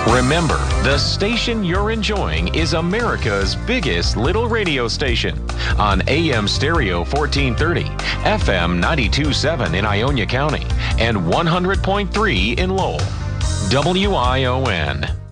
Remember, the station you're enjoying is America's biggest little radio station on AM Stereo 1430, FM 92.7 in Ionia County, and 100.3 in Lowell. WION.